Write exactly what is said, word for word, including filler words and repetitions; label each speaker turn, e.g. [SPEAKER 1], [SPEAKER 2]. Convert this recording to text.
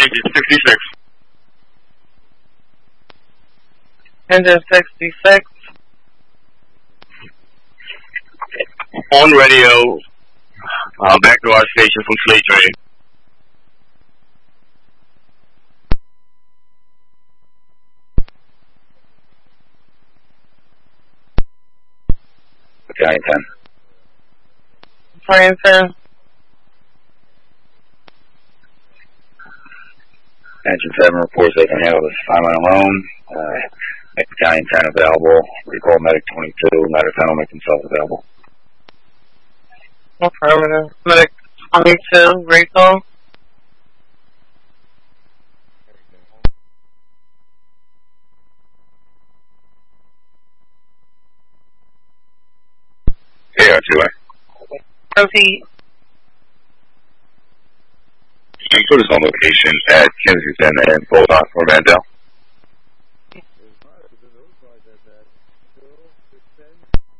[SPEAKER 1] engine sixty-six.
[SPEAKER 2] Engine sixty-six.
[SPEAKER 1] On radio, uh, back to our station from Slate Train.
[SPEAKER 3] Battalion ten.
[SPEAKER 2] Battalion ten.
[SPEAKER 3] Engine seven reports they can handle this assignment alone. Uh, make Battalion ten available. Recall Medic twenty-two. Medic ten will make themselves available.
[SPEAKER 2] Affirmative. Medic twenty-two, recall.
[SPEAKER 1] Yeah, two-way.
[SPEAKER 2] Proceed.
[SPEAKER 1] You put us on location at Kensington and Bulldog for Mandel.